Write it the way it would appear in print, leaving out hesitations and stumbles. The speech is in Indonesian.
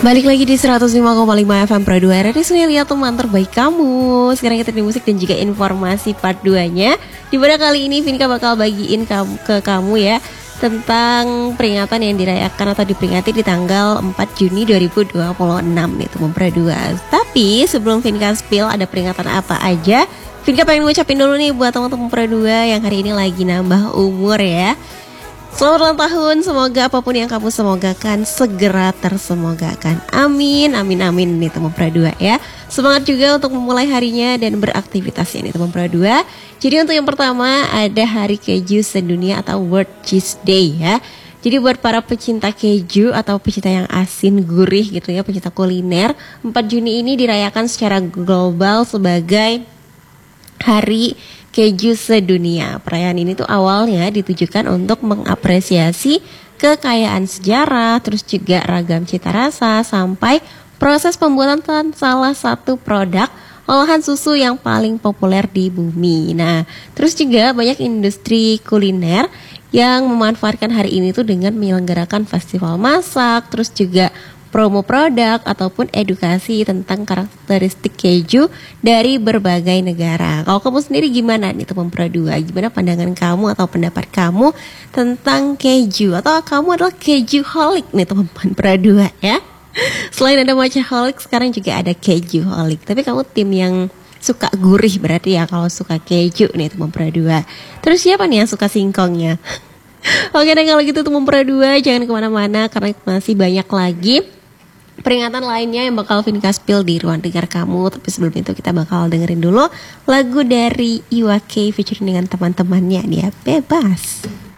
Balik lagi di 105,5 FM Pro 2 RRI Sunelia, teman terbaik kamu. Sekarang kita di musik dan juga informasi part 2-nya, dimana kali ini Vinka bakal bagiin ke kamu ya tentang peringatan yang dirayakan atau diperingati di tanggal 4 Juni 2026 nih teman Pro 2. Tapi sebelum Vinka spill ada peringatan apa aja, Vinka pengen ngucapin dulu nih buat teman-teman Pro 2 yang hari ini lagi nambah umur ya. Selamat ulang tahun, semoga apapun yang kamu semogakan segera tersemogakan. Amin, amin, amin nih teman Pro 2 ya. Semangat juga untuk memulai harinya dan beraktivitasnya nih teman Pro 2. Jadi untuk yang pertama ada Hari Keju Sedunia atau World Cheese Day ya. Jadi buat para pecinta keju atau pecinta yang asin gurih gitu ya, pecinta kuliner, 4 Juni ini dirayakan secara global sebagai Hari Keju Sedunia. Perayaan ini tuh awalnya ditujukan untuk mengapresiasi kekayaan sejarah, terus juga ragam cita rasa, sampai proses pembuatan salah satu produk olahan susu yang paling populer di bumi. Nah, terus juga banyak industri kuliner yang memanfaatkan hari ini tuh dengan menyelenggarakan festival masak, terus juga promo produk ataupun edukasi tentang karakteristik keju dari berbagai negara. Kalau kamu sendiri gimana nih teman Pro 2? Gimana pandangan kamu atau pendapat kamu tentang keju? Atau kamu adalah kejuholic nih teman Pro 2 ya? Selain ada matchaholic, sekarang juga ada kejuholic. Tapi kamu tim yang suka gurih berarti ya kalau suka keju nih teman Pro 2. Terus siapa nih yang suka singkongnya? Oke dan kalau gitu teman Pro 2 jangan kemana-mana karena masih banyak lagi peringatan lainnya yang bakal Vinka spill di ruang dengar kamu. Tapi sebelum itu kita bakal dengerin dulu lagu dari Iwa K featuring dengan teman-temannya dia Bebas.